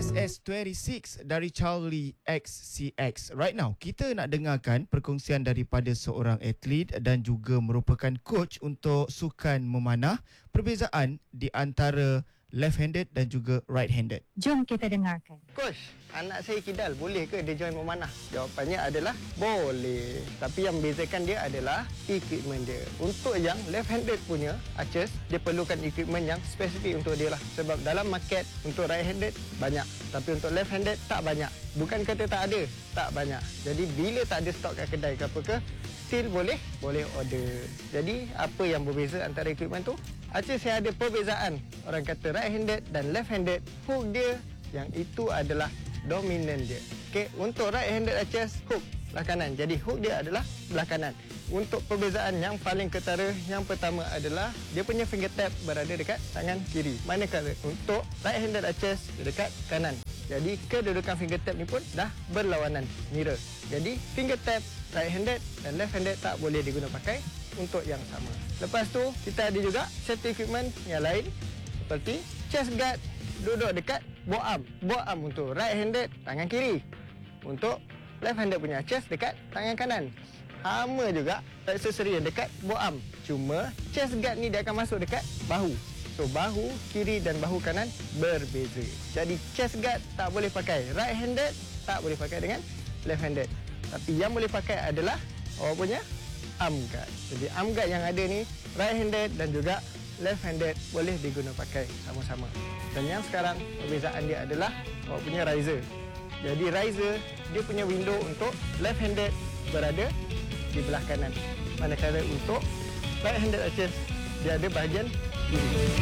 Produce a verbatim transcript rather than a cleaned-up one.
S S dua puluh enam dari Charlie X C X. Right now, kita nak dengarkan perkongsian daripada seorang atlet dan juga merupakan coach untuk sukan memanah, perbezaan di antara left-handed dan juga right-handed. Jom kita dengarkan. Coach, anak saya Kidal, boleh ke dia join memanah? Jawapannya adalah boleh. Tapi yang membezakan dia adalah equipment dia. Untuk yang left-handed punya archers, dia perlukan equipment yang spesifik untuk dia lah. Sebab dalam market untuk right-handed banyak. Tapi untuk left-handed tak banyak. Bukan kata tak ada, tak banyak. Jadi bila tak ada stok kat kedai ke apa ke, still boleh, boleh order. Jadi apa yang berbeza antara equipment tu? Archers yang ada perbezaan. Orang kata right-handed dan left-handed, hook dia yang itu adalah dominan dia. Okey, untuk right-handed archers, hook belah kanan. Jadi hook dia adalah belah kanan. Untuk perbezaan yang paling ketara, yang pertama adalah dia punya finger tap berada dekat tangan kiri. Manakala untuk right-handed archers dekat kanan. Jadi kedudukan finger tap ni pun dah berlawanan, mirror. Jadi finger tap right-handed dan left-handed tak boleh digunakan pakai untuk yang sama. Lepas tu kita ada juga safety equipment yang lain seperti chest guard duduk dekat bow arm. Bow arm untuk right-handed tangan kiri. Untuk left-handed punya chest dekat tangan kanan. Sama juga aksesori yang dekat bow arm. Cuma chest guard ni dia akan masuk dekat bahu. So bahu kiri dan bahu kanan berbeza. Jadi chest guard tak boleh pakai right-handed, tak boleh pakai dengan left-handed. Tapi yang boleh pakai adalah orang punya arm guard. Jadi arm guard yang ada ni right-handed dan juga left-handed boleh digunakan pakai sama-sama. Dan yang sekarang perbezaan dia adalah orang punya riser. Jadi riser dia punya window untuk left-handed berada di belah kanan. Manakala untuk right-handed archers dia ada bahagian kiri.